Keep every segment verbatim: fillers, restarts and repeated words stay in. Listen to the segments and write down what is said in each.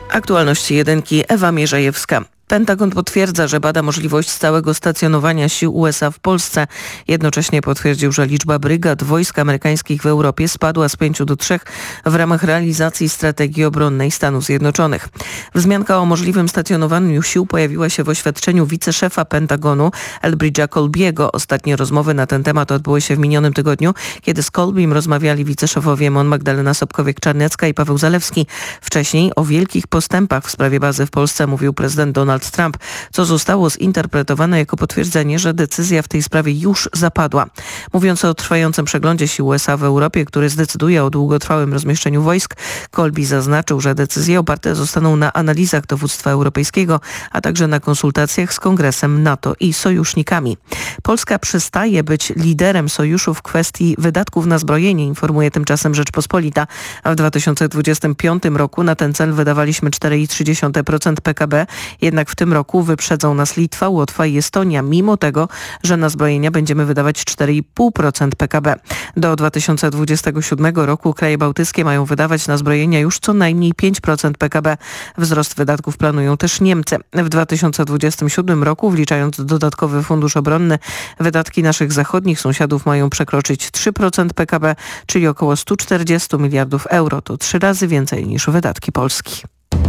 Aktualności jedynki, Ewa Mierzejewska. Pentagon potwierdza, że bada możliwość stałego stacjonowania sił U S A w Polsce. Jednocześnie potwierdził, że liczba brygad wojsk amerykańskich w Europie spadła z pięciu do trzech w ramach realizacji strategii obronnej Stanów Zjednoczonych. Wzmianka o możliwym stacjonowaniu sił pojawiła się w oświadczeniu wiceszefa Pentagonu Elbridge'a Colby'ego. Ostatnie rozmowy na ten temat odbyły się w minionym tygodniu, kiedy z Colbym rozmawiali wiceszefowie Mon Magdalena Sobkowiak-Czarnecka i Paweł Zalewski. Wcześniej o wielkich postępach w sprawie bazy w Polsce mówił prezydent Donald Trump, co zostało zinterpretowane jako potwierdzenie, że decyzja w tej sprawie już zapadła. Mówiąc o trwającym przeglądzie sił U S A w Europie, który zdecyduje o długotrwałym rozmieszczeniu wojsk, Colby zaznaczył, że decyzje oparte zostaną na analizach dowództwa europejskiego, a także na konsultacjach z Kongresem NATO i sojusznikami. Polska przestaje być liderem sojuszu w kwestii wydatków na zbrojenie, informuje tymczasem Rzeczpospolita. A w dwa tysiące dwudziestym piątym roku na ten cel wydawaliśmy cztery przecinek trzy procent P K B, jednak w tym roku wyprzedzą nas Litwa, Łotwa i Estonia, mimo tego, że na zbrojenia będziemy wydawać cztery przecinek pięć procent P K B. Do dwa tysiące dwudziestego siódmego roku kraje bałtyckie mają wydawać na zbrojenia już co najmniej pięć procent P K B. Wzrost wydatków planują też Niemcy. W dwa tysiące dwudziestym siódmym roku, wliczając dodatkowy fundusz obronny, wydatki naszych zachodnich sąsiadów mają przekroczyć trzy procent P K B, czyli około sto czterdzieści miliardów euro. To trzy razy więcej niż wydatki Polski.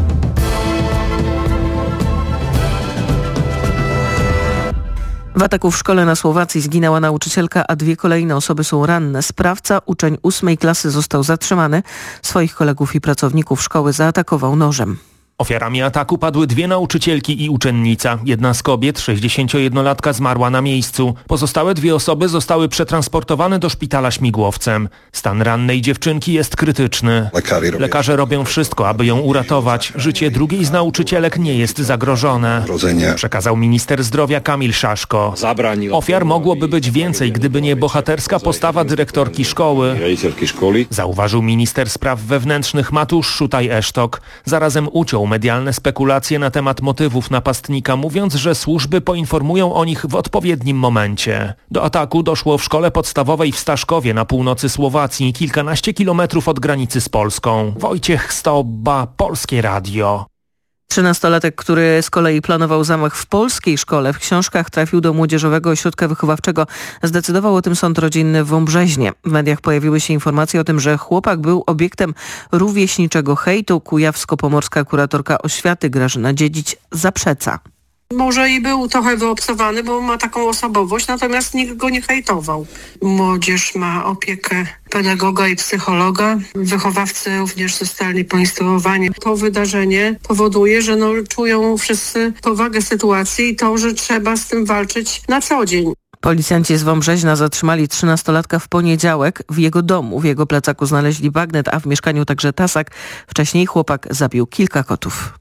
W ataku w szkole na Słowacji zginęła nauczycielka, a dwie kolejne osoby są ranne. Sprawca, uczeń ósmej klasy, został zatrzymany. Swoich kolegów i pracowników szkoły zaatakował nożem. Ofiarami ataku padły dwie nauczycielki i uczennica. Jedna z kobiet, sześćdziesięciojednolatka, zmarła na miejscu. Pozostałe dwie osoby zostały przetransportowane do szpitala śmigłowcem. Stan rannej dziewczynki jest krytyczny. Lekarze robią wszystko, aby ją uratować. Życie drugiej z nauczycielek nie jest zagrożone, przekazał minister zdrowia Kamil Szaszko. Ofiar mogłoby być więcej, gdyby nie bohaterska postawa dyrektorki szkoły, zauważył minister spraw wewnętrznych Matusz Szutaj-Esztok. Zarazem uciął medialne spekulacje na temat motywów napastnika, mówiąc, że służby poinformują o nich w odpowiednim momencie. Do ataku doszło w szkole podstawowej w Staszkowie na północy Słowacji, kilkanaście kilometrów od granicy z Polską. Wojciech Stoba, Polskie Radio. Trzynastolatek, który z kolei planował zamach w polskiej szkole, w książkach trafił do Młodzieżowego Ośrodka Wychowawczego. Zdecydował o tym sąd rodzinny w Wąbrzeźnie. W mediach pojawiły się informacje o tym, że chłopak był obiektem rówieśniczego hejtu. Kujawsko-pomorska kuratorka oświaty Grażyna Dziedzic zaprzecza. Może i był trochę wyobcowany, bo ma taką osobowość, natomiast nikt go nie hejtował. Młodzież ma opiekę pedagoga i psychologa. Wychowawcy również zostali poinstruowani. To wydarzenie powoduje, że no, czują wszyscy powagę sytuacji i to, że trzeba z tym walczyć na co dzień. Policjanci z Wąbrzeźna zatrzymali trzynastolatka w poniedziałek w jego domu. W jego plecaku znaleźli bagnet, a w mieszkaniu także tasak. Wcześniej chłopak zabił kilka kotów.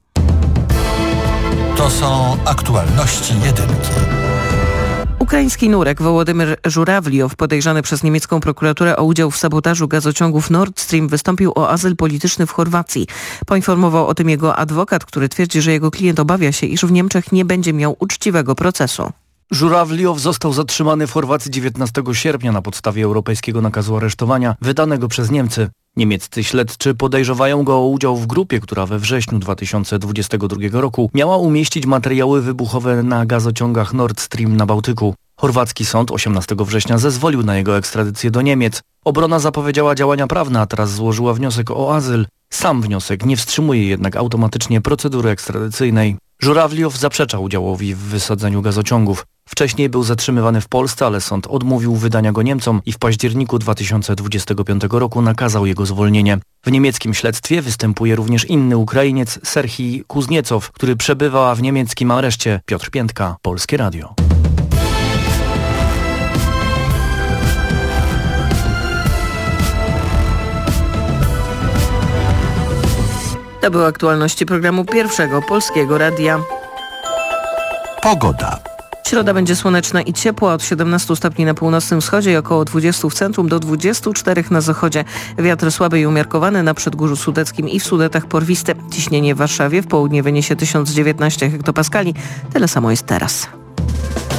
To są aktualności jedynki. Ukraiński nurek Wołodymyr Żurawliow, podejrzany przez niemiecką prokuraturę o udział w sabotażu gazociągów Nord Stream, wystąpił o azyl polityczny w Chorwacji. Poinformował o tym jego adwokat, który twierdzi, że jego klient obawia się, iż w Niemczech nie będzie miał uczciwego procesu. Żurawliow został zatrzymany w Chorwacji dziewiętnastego sierpnia na podstawie europejskiego nakazu aresztowania wydanego przez Niemcy. Niemieccy śledczy podejrzewają go o udział w grupie, która we wrześniu dwa tysiące dwudziestego drugiego roku miała umieścić materiały wybuchowe na gazociągach Nord Stream na Bałtyku. Chorwacki sąd osiemnastego września zezwolił na jego ekstradycję do Niemiec. Obrona zapowiedziała działania prawne, a teraz złożyła wniosek o azyl. Sam wniosek nie wstrzymuje jednak automatycznie procedury ekstradycyjnej. Żurawliow zaprzecza udziałowi w wysadzeniu gazociągów. Wcześniej był zatrzymywany w Polsce, ale sąd odmówił wydania go Niemcom i w październiku dwa tysiące dwudziestego piątego roku nakazał jego zwolnienie. W niemieckim śledztwie występuje również inny Ukrainiec, Serhij Kuzniecow, który przebywa w niemieckim areszcie. Piotr Piętka, Polskie Radio. To były aktualności programu Pierwszego Polskiego Radia. Pogoda. Środa będzie słoneczna i ciepła, od siedemnastu stopni na północnym wschodzie i około dwudziestu w centrum do dwudziestu czterech na zachodzie. Wiatr słaby i umiarkowany, na Przedgórzu Sudeckim i w Sudetach porwisty. Ciśnienie w Warszawie w południe wyniesie tysiąc dziewiętnaście hektopaskali. Tyle samo jest teraz.